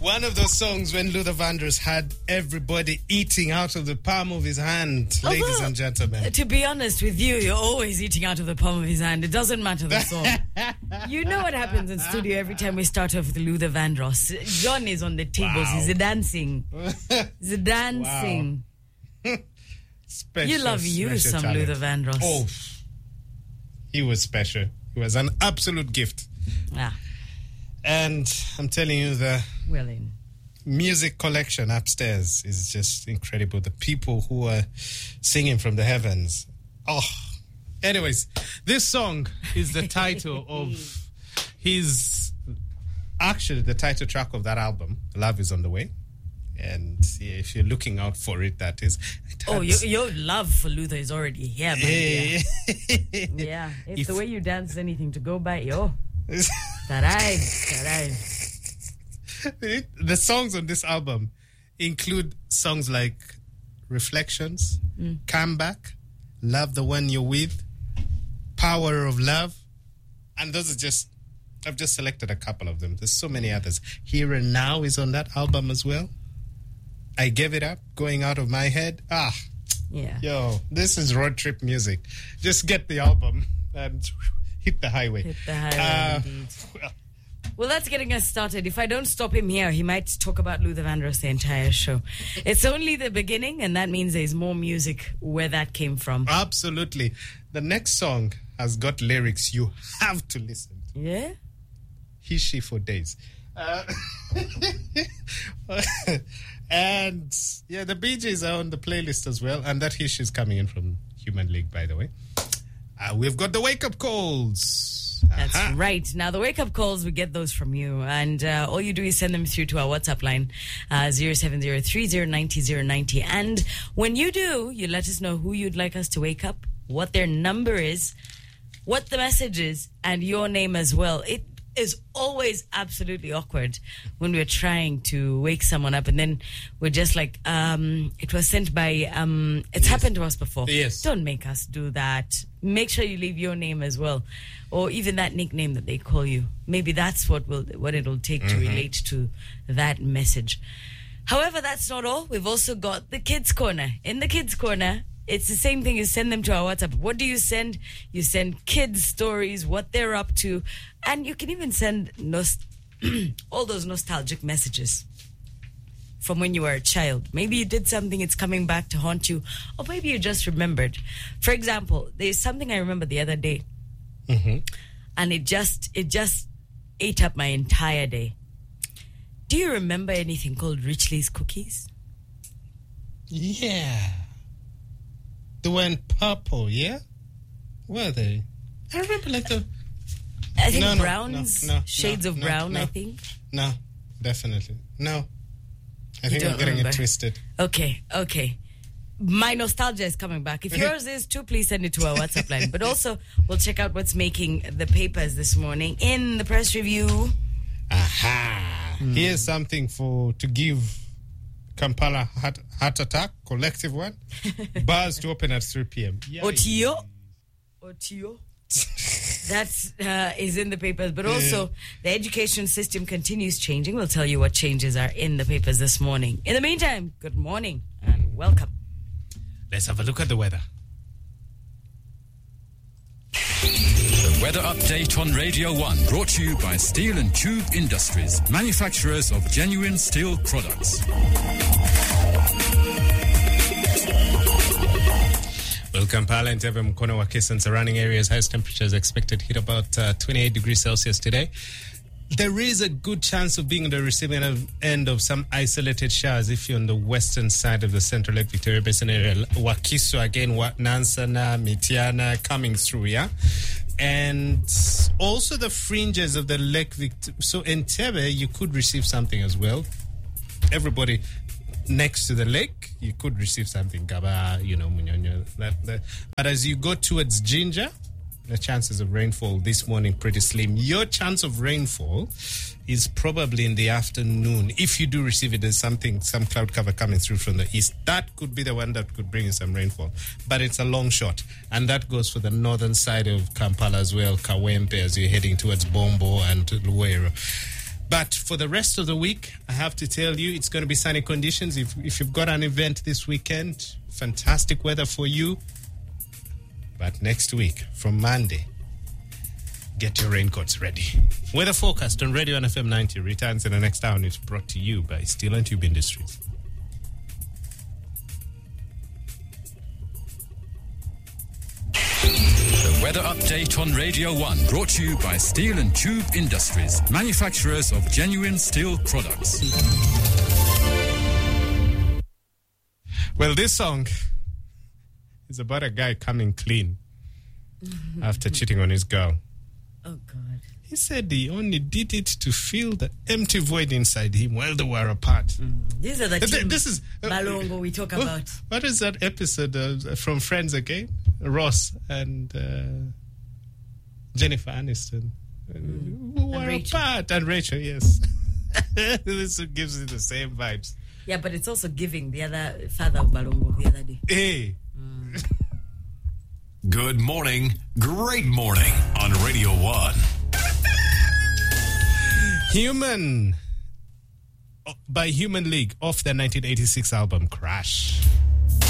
One of those songs when Luther Vandross had everybody eating out of the palm of his hand, ladies and gentlemen. To be honest with you, you're always eating out of the palm of his hand. It doesn't matter the song. You know what happens in studio every time we start off with Luther Vandross. John is on the tables. Wow. He's dancing. He's dancing. Wow. You love some talent. Luther Vandross. Oh, he was special. He was an absolute gift. Ah. And I'm telling you, the music collection upstairs is just incredible. The people who are singing from the heavens. Oh, anyways, this song is the title of actually the title track of that album, Love Is On The Way. And yeah, if you're looking out for it, that is. Your love for Luther is already here, man. Yeah. If the way you dance is anything to go by, Tarai. The songs on this album include songs like Reflections, Come Back, Love the One You're With, Power of Love. And those are I've just selected a couple of them. There's so many others. Here and Now is on that album as well. I Gave It Up, Going Out of My Head. Yeah. Yo, this is road trip music. Just get the album and hit the highway. Indeed. Well, that's getting us started. If I don't stop him here, he might talk about Luther Vandross the entire show. It's only the beginning, and that means there's more music where that came from. Absolutely. The next song has got lyrics you have to listen to. Yeah? He, She for Days. And yeah, the Bee Gees are on the playlist as well. And that He, She's coming in from Human League, by the way. We've got the wake-up calls. That's right. Now, the wake-up calls, we get those from you. And all you do is send them through to our WhatsApp line, 0703090090. And when you do, you let us know who you'd like us to wake up, what their number is, what the message is, and your name as well. It is always absolutely awkward when we're trying to wake someone up and then we're just like, it was sent by, it's happened to us before. Yes. Don't make us do that. Make sure you leave your name as well. Or even that nickname that they call you. Maybe that's what it'll take to relate to that message. However, that's not all. We've also got the Kids Corner. In the Kids Corner, it's the same thing. You send them to our WhatsApp. What do you send? You send kids' stories, what they're up to. And you can even send all those nostalgic messages from when you were a child. Maybe you did something, it's coming back to haunt you. Or maybe you just remembered. For example, there's something I remember the other day. And it just ate up my entire day. Do you remember anything called Richley's cookies? Yeah. The one purple, yeah? Were they? I remember like the... I think browns, shades of brown, I think. No, definitely. No. I think I'm getting it twisted. Okay. My nostalgia is coming back. If yours is too, please send it to our WhatsApp line. But also, we'll check out what's making the papers this morning in the press review. Here's something to give Kampala heart attack, collective one. Bars to open at 3 p.m. Otio. That is in the papers. But also, the education system continues changing. We'll tell you what changes are in the papers this morning. In the meantime, good morning and welcome. Let's have a look at the weather. The weather update on Radio 1, brought to you by Steel and Tube Industries, manufacturers of genuine steel products. Well, Kampala and Tebe Mkono, Wakisa and surrounding areas, highest temperatures expected hit about 28 degrees Celsius today. There is a good chance of being on the receiving end of some isolated showers if you're on the western side of the Central Lake Victoria Basin area. Wakiso again, Nansana, Mitiana coming through, yeah? And also the fringes of the Lake Victoria. So in Tebe, you could receive something as well. Everybody next to the lake, you could receive something. Gaba, Munyonyo. But as you go towards Jinja, the chances of rainfall this morning pretty slim. Your chance of rainfall is probably in the afternoon. If you do receive it, there's some cloud cover coming through from the east. That could be the one that could bring you some rainfall. But it's a long shot. And that goes for the northern side of Kampala as well, Kawempe, as you're heading towards Bombo and Luwero. But for the rest of the week, I have to tell you, it's going to be sunny conditions. If you've got an event this weekend, fantastic weather for you. But next week, from Monday, get your raincoats ready. Weather forecast on Radio 1 FM 90 returns in the next hour, and it's brought to you by Steel and Tube Industries. The weather update on Radio 1, brought to you by Steel and Tube Industries, manufacturers of genuine steel products. Well, this song is about a guy coming clean after cheating on his girl. Oh, God. He said he only did it to fill the empty void inside him while they were apart. These are the Balongo we talk about. What is that episode from Friends again? Ross and Jennifer Aniston. Who were apart. And Rachel, yes. This gives you the same vibes. Yeah, but it's also giving the other father of Balongo the other day. Hey. Good morning. Great morning on Radio 1. Human by Human League off their 1986 album Crash.